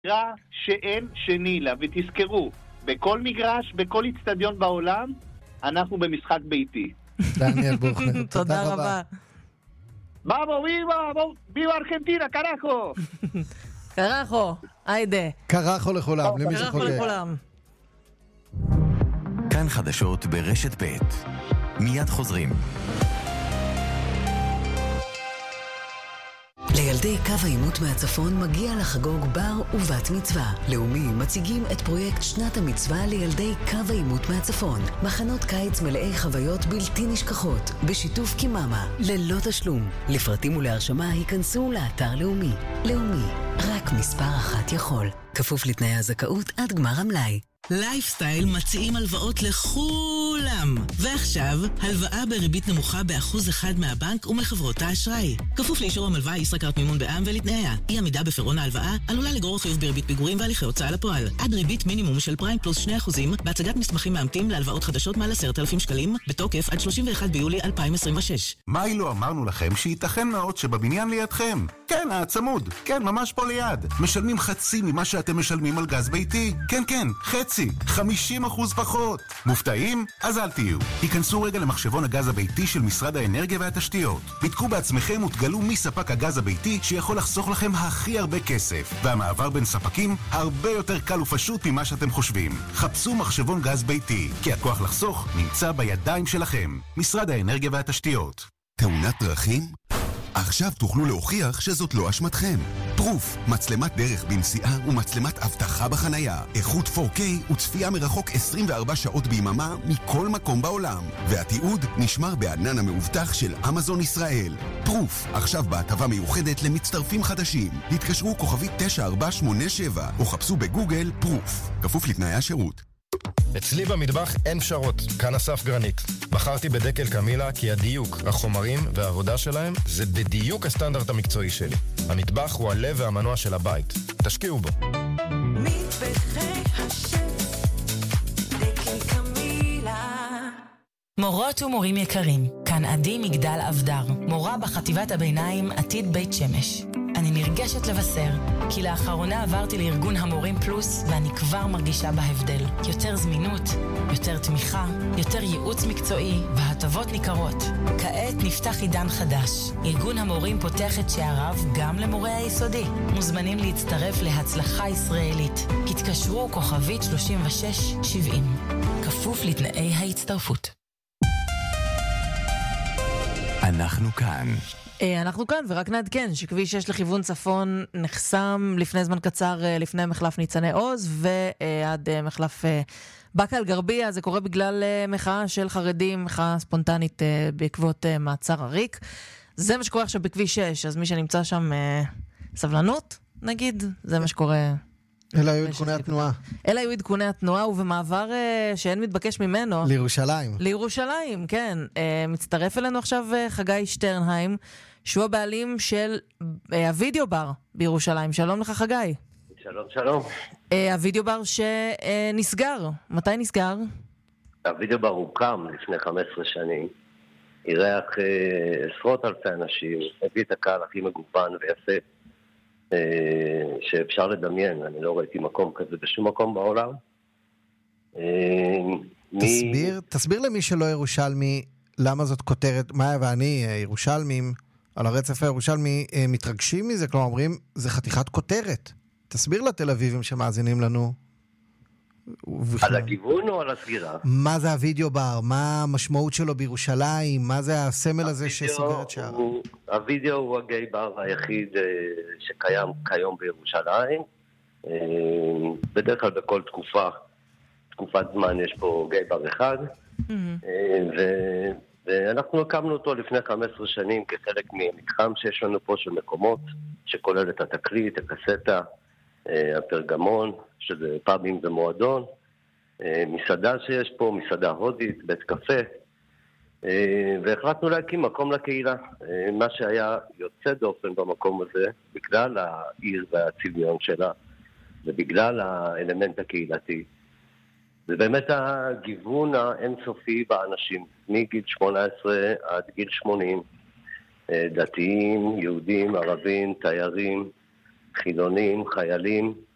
נראה שאין שני לה, ותזכרו, בכל מגרש, בכל אצטדיון בעולם, אנחנו במשחק ביתי. דניאל בוכנר, תודה רבה. Vamos, viva Argentina, carajo! קרחו, היידה. קרחו לכולם, למי קרחו שחוגג. לכולם. כאן חדשות ברשת ב' מיד חוזרים. לילדי קו העימות מהצפון מגיע לחגוג בר ובת מצווה. לאומי מציגים את פרויקט שנת המצווה לילדי קו העימות מהצפון. מחנות קיץ מלאי חוויות בלתי נשכחות, בשיתוף קיממה, ללא תשלום. לפרטים ולהרשמה היכנסו לאתר לאומי. לאומי, רק מספר אחת יכול. כפוף לתנאי הזכאות עד גמר המלאי. לייפסטייל מציעים הלוואות לכולם. ועכשיו, הלוואה בריבית נמוכה ב1% מהבנק ומחברות האשראי. כפוף לאישור המלווה ישראכרט מימון בע"מ ולתנאיה. אי עמידה בפירעון ההלוואה עלולה לגרור חיוב בריבית פיגורים והליכי הוצאה לפועל. עד ריבית מינימום של פריים פלוס 2% בהצגת מסמכים מאמתים להלוואות חדשות מעל 10,000 שקלים, בתוקף עד 31 ביולי 2026. מה אילו אמרנו לכם שייתכן מאוד שבבניין לידכם? כן, הצמוד. כן, ממש פה ליד. משלמים חצי ממה שאתם משלמים על גז ביתי. כן, כן, חצי. 50% פחות. מופתעים? אז אל תהיו. היכנסו רגע למחשבון הגז הביתי של משרד האנרגיה והתשתיות. בדקו בעצמכם ותגלו מי ספק הגז הביתי שיכול לחסוך לכם הכי הרבה כסף. והמעבר בין ספקים הרבה יותר קל ופשוט ממה שאתם חושבים. חפשו מחשבון גז ביתי, כי הכוח לחסוך נמצא בידיים שלכם. משרד האנרגיה והתשתיות. תאונת דרכים? עכשיו תוכלו להוכיח שזאת לא אשמתכם. פרוף, מצלמת דרך בנסיעה ומצלמת אבטחה בחנייה. איכות 4K וצפייה מרחוק 24 שעות ביממה מכל מקום בעולם. והתיעוד נשמר בענן המאובטח של אמזון ישראל. פרוף, עכשיו בהטבה מיוחדת למצטרפים חדשים. התקשרו כוכבית 9487 או חפשו בגוגל פרוף. כפוף לתנאי השירות. אצלי במטבח אין פשרות, כאן אסף גרנית. בחרתי בדקל קמילה כי הדיוק, החומרים והעבודה שלהם זה בדיוק הסטנדרט המקצועי שלי. המטבח הוא הלב והמנוע של הבית. תשקיעו בו. מטבחי השף, דקל קמילה. מורות ומורים יקרים, כאן עדי מגדל אבדר, מורה בחטיבת הביניים עתיד בית שמש. אני נרגשת לבשר, כי לאחרונה עברתי לארגון המורים פלוס, ואני כבר מרגישה בהבדל. יותר זמינות, יותר תמיכה, יותר ייעוץ מקצועי, והטבות ניכרות. כעת נפתח עידן חדש. ארגון המורים פותח את שעריו גם למורי היסודי. מוזמנים להצטרף להצלחה ישראלית. התקשרו כוכבית 3670. כפוף לתנאי ההצטרפות. אנחנו כאן. אנחנו כאן, ורק נעדכן שכביש 6 לכיוון צפון נחסם לפני זמן קצר לפני מחלף ניצני עוז ועד מחלף בקה אל גרבייה. זה קורה בגלל מחאה של חרדים, מחאה ספונטנית בעקבות מעצר הריק. זה מה שקורה עכשיו בכביש 6, אז מי שנמצא שם סבלנות, נגיד, זה מה שקורה. אלה היו עדכוני התנועה. אלה היו עדכוני התנועה, ובמעבר שאין מתבקש ממנו. לירושלים. לירושלים, כן. מצטרף אלינו עכשיו חגי שטרנהיים, שהוא הבעלים של הוידאו בר בירושלים. שלום לך חגי. שלום, שלום. הוידאו בר שנסגר. מתי נסגר? הוידאו בר הוקם לפני 15 שנים. אירח עשרות אלפי אנשים, הביא את הקהל הכי מגוון ויפה שאפשר לדמיין. אני לא ראיתי מקום כזה בשום מקום בעולם. תסביר למי שלא ירושלמי למה זאת כותרת, מאיה ואני ירושלמים על הרצף הירושלמי מתרגשים מזה, כלומר אומרים זה חתיכת כותרת. תסביר לתל אביבים שמאזינים לנו. על הגיוון או על הסגירה? מה זה הוידאו בר? מה המשמעות שלו בירושלים? מה זה הסמל הזה שסוגר את שער? הוידאו הוא הגיי בר היחיד שקיים כיום בירושלים. בדרך כלל בכל תקופת זמן יש פה גיי בר אחד. ואנחנו הקמנו אותו לפני 15 שנים כחלק ממתחם שיש לנו פה של מקומות שכולל את התקליט, הקסטה, הפרגמון, שזה פאבים ומועדון, מסעדה שיש פה, מסעדה הודית, בית קפה, והחלטנו להקים מקום לקהילה. מה שהיה יוצא דופן במקום הזה, בגלל העיר והצביון שלה, ובגלל האלמנט הקהילתי, זה באמת הגיוון האינסופי באנשים, מגיל 18 עד גיל 80, דתיים, יהודים, ערבים, תיירים, חילונים, חיילים,